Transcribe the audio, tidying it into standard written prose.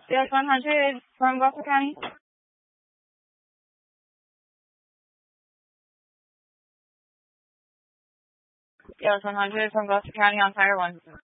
Yes, 100 from Gulfport County. Yes, 100 from Gulfport County on fire one.